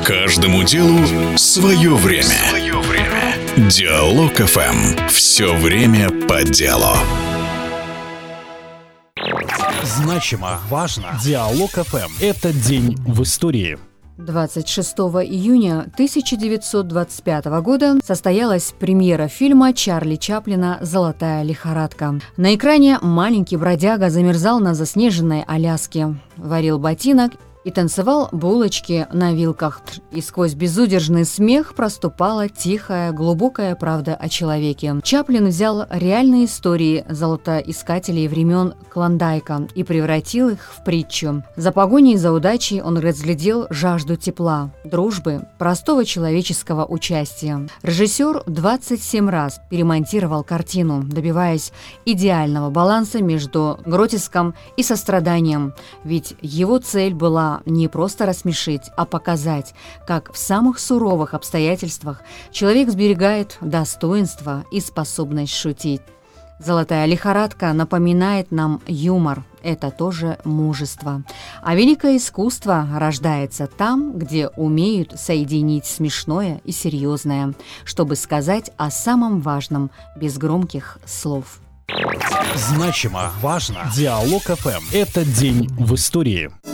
Каждому делу свое время. Диалог ФМ. Все время по делу. Значимо, важно. Диалог ФМ. Это день в истории. 26 июня 1925 года состоялась премьера фильма Чарли Чаплина «Золотая лихорадка». На экране маленький бродяга замерзал на заснеженной Аляске, варил ботинок и танцевал булочки на вилках. И сквозь безудержный смех проступала тихая, глубокая правда о человеке. Чаплин взял реальные истории золотоискателей времен Клондайка и превратил их в притчу. За погоней за удачей он разглядел жажду тепла, дружбы, простого человеческого участия. Режиссер 27 раз перемонтировал картину, добиваясь идеального баланса между гротеском и состраданием, ведь его цель была не просто рассмешить, а показать, как в самых суровых обстоятельствах человек сберегает достоинство и способность шутить. «Золотая лихорадка» напоминает нам юмор. Это тоже мужество. А великое искусство рождается там, где умеют соединить смешное и серьезное, чтобы сказать о самом важном без громких слов. Значимо, важно. Диалог ФМ. Это день в истории.